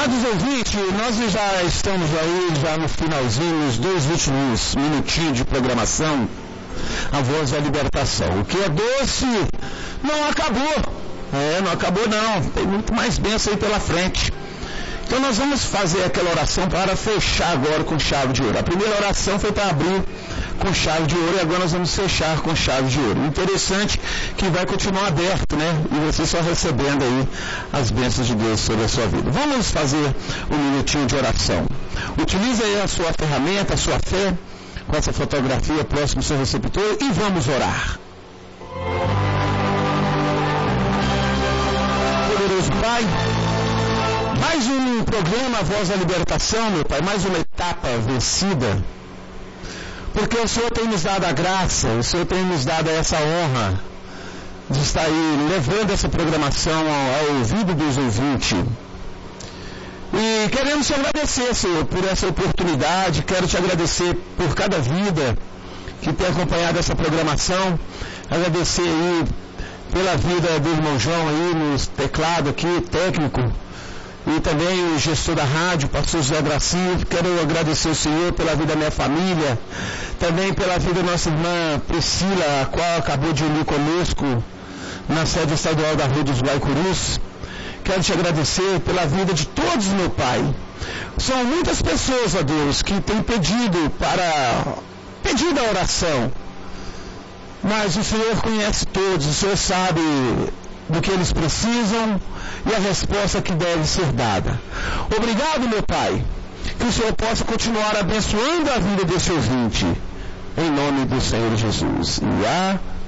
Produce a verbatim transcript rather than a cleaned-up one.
Amados ouvintes, nós já estamos aí, já no finalzinho, nos dois últimos minutinhos de programação, a Voz da Libertação. O que é doce não acabou. É, não acabou não. Tem muito mais bênção aí pela frente. Então nós vamos fazer aquela oração para fechar agora com chave de ouro. A primeira oração foi para abrir com chave de ouro e agora nós vamos fechar com chave de ouro. Interessante que vai continuar aberto, né? E você só recebendo aí as bênçãos de Deus sobre a sua vida. Vamos fazer um minutinho de oração. Utilize aí a sua ferramenta, a sua fé, com essa fotografia próximo ao seu receptor e vamos orar. Poderoso Pai, mais um programa Voz da Libertação, meu Pai, mais uma etapa vencida, porque o Senhor tem nos dado a graça, o Senhor tem nos dado essa honra de estar aí levando essa programação ao, ao ouvido dos ouvintes. E queremos te agradecer, Senhor, por essa oportunidade, quero te agradecer por cada vida que tem acompanhado essa programação, agradecer aí pela vida do irmão João aí no teclado aqui, técnico, e também o gestor da rádio, pastor José Gracinho. Quero agradecer ao Senhor pela vida da minha família, também pela vida da nossa irmã Priscila, a qual acabou de unir conosco na sede estadual da Rua dos Guaicurus. Quero te agradecer pela vida de todos, meu Pai. São muitas pessoas, ó Deus, que têm pedido para pedido a oração, mas o Senhor conhece todos, o Senhor sabe do que eles precisam e a resposta que deve ser dada. Obrigado, meu Pai, que o Senhor possa continuar abençoando a vida desse ouvinte, em nome do Senhor Jesus. E a